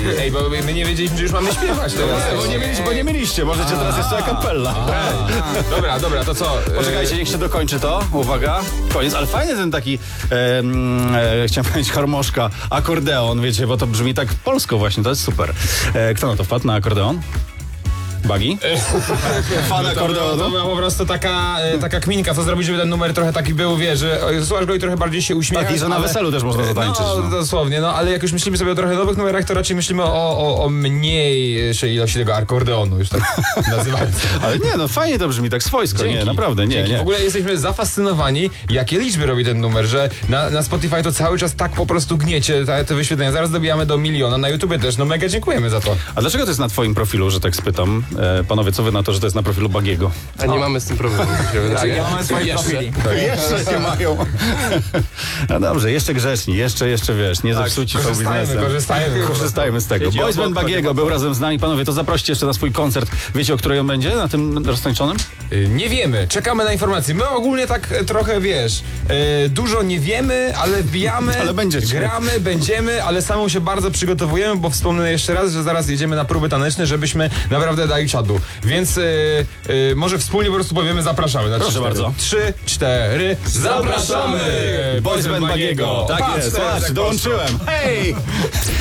Ej, bo my nie wiedzieliśmy, że już mamy śpiewać teraz. Bo nie mieliście, możecie teraz jeszcze a cappella. Dobra, to co? Poczekajcie, niech się dokończy to. Uwaga, koniec. Ale fajny ten taki, chciałem powiedzieć harmoszka, akordeon, wiecie, bo to brzmi tak polsko właśnie, to jest super. Kto na to wpadł, na akordeon? Bagi? Fan akordeonu? To była po prostu taka kminka, co zrobić, żeby ten numer trochę taki był, wiesz, że słuchasz go i trochę bardziej się uśmiechasz. Taki, że na weselu też można zatańczyć. No, dosłownie, ale jak już myślimy sobie o trochę nowych numerach, to raczej myślimy o mniejszej ilości tego akordeonu, już tak nazywając. Ale nie, no fajnie to brzmi, tak swojsko, Dzięki. nie, naprawdę, nie. W ogóle jesteśmy zafascynowani, jakie liczby robi ten numer, że na Spotify to cały czas tak po prostu gniecie te wyświetlenia. Zaraz dobijamy do 1 000 000, na YouTubie też, no mega dziękujemy za to. A dlaczego to jest na twoim profilu, że tak spytam? Panowie, co wy na to, że to jest na profilu Bagiego? A nie mamy z tym problemu. Ja mamy swoje profili. Jeszcze nie mają. No dobrze, jeszcze grzeczni, jeszcze wiesz, nie zepsuci show biznesem. Korzystajmy z tego. Boys Band Bagiego był razem z nami. Panowie, to zaproście jeszcze na swój koncert. Wiecie, o której on będzie? Na tym roztańczonym? Nie wiemy, czekamy na informacje. My ogólnie tak trochę, wiesz, dużo nie wiemy, ale wbijamy, Ale będziecie. gramy, będziemy, ale samą się bardzo przygotowujemy, bo wspomnę jeszcze raz, że zaraz jedziemy na próby taneczne, żebyśmy naprawdę dali czadu. Więc może wspólnie po prostu powiemy zapraszamy. Na Proszę bardzo. 3, 4, zapraszamy! Boys Band Bagiego. Tak jest, dołączyłem. Hej!